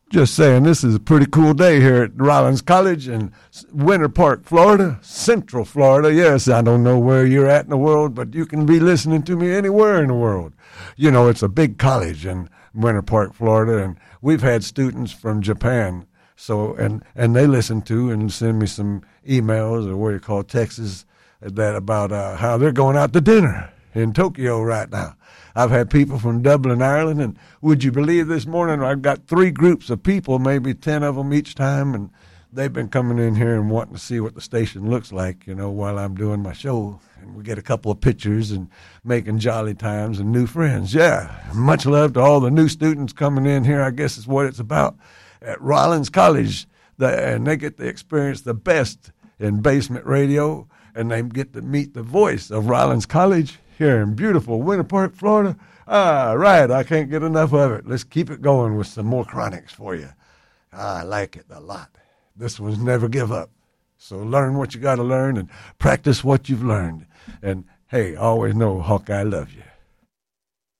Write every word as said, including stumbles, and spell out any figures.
Just saying, this is a pretty cool day here at Rollins College in Winter Park, Florida, Central Florida. Yes, I don't know where you're at in the world, but you can be listening to me anywhere in the world. You know, it's a big college in Winter Park, Florida, and we've had students from Japan. So, and, and they listen to and send me some emails or what you call texts that about uh, how they're going out to dinner in Tokyo right now. I've had people from Dublin, Ireland, and would you believe this morning I've got three groups of people, maybe ten of them each time, and they've been coming in here and wanting to see what the station looks like, you know, while I'm doing my show. And we get a couple of pictures and making jolly times and new friends. Yeah, much love to all the new students coming in here, I guess is what it's about, at Rollins College, the, and they get to experience the best in basement radio, and they get to meet the voice of Rollins College here in beautiful Winter Park, Florida. Ah, right, I can't get enough of it. Let's keep it going with some more chronics for you. I like it a lot. This one's never give up. So learn what you got to learn and practice what you've learned. And, hey, always know, Hawkeye, I love you.